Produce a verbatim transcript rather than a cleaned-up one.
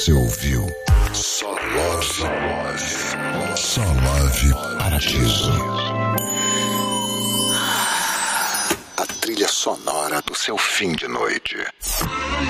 Você ouviu Só Love, Só Love Paradiso. A trilha sonora do seu fim de noite.